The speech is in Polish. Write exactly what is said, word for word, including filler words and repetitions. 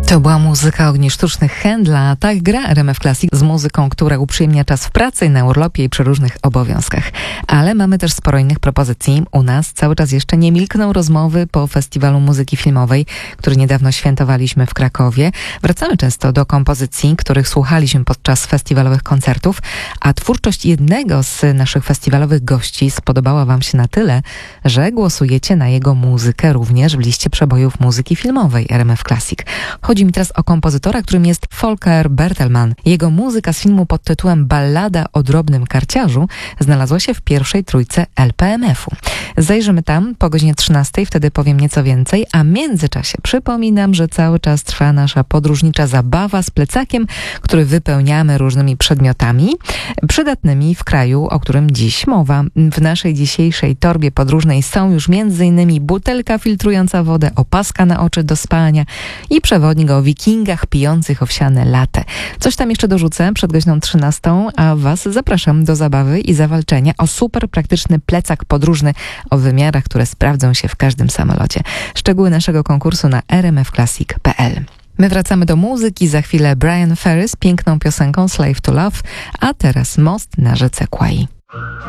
To była muzyka Ogni Sztucznych Händla, a tak gra R M F Classic z muzyką, która uprzyjemnia czas w pracy, na urlopie i przy różnych obowiązkach. Ale mamy też sporo innych propozycji. U nas cały czas jeszcze nie milkną rozmowy po Festiwalu Muzyki Filmowej, który niedawno świętowaliśmy w Krakowie. Wracamy często do kompozycji, których słuchaliśmy podczas festiwalowych koncertów, a twórczość jednego z naszych festiwalowych gości spodobała wam się na tyle, że głosujecie na jego muzykę również w liście przebojów muzyki filmowej R M F Classic. Chodzi mi teraz o kompozytora, którym jest Volker Bertelmann. Jego muzyka z filmu pod tytułem Ballada o drobnym karciarzu znalazła się w pierwszej trójce L P M F-u. Zajrzymy tam po godzinie trzynastej, wtedy powiem nieco więcej, a w międzyczasie przypominam, że cały czas trwa nasza podróżnicza zabawa z plecakiem, który wypełniamy różnymi przedmiotami przydatnymi w kraju, o którym dziś mowa. W naszej dzisiejszej torbie podróżnej są już między innymi butelka filtrująca wodę, opaska na oczy do spania i przewodnik o wikingach pijących owsiane latte. Coś tam jeszcze dorzucę przed godziną trzynastą, a was zapraszam do zabawy i zawalczenia o super praktyczny plecak podróżny o wymiarach, które sprawdzą się w każdym samolocie. Szczegóły naszego konkursu na r m f classic kropka p l. My wracamy do muzyki, za chwilę Bryan Ferry z piękną piosenką Slave to Love, a teraz Most na rzece Kwai.